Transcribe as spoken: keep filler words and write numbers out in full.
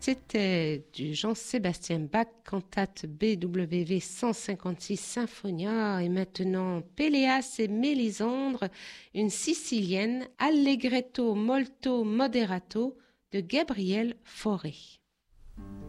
C'était du Jean-Sébastien Bach, cantate B W V cent cinquante-six Symphonia, et maintenant Péléas et Mélisandre, une sicilienne, allegretto molto moderato de Gabriel Fauré.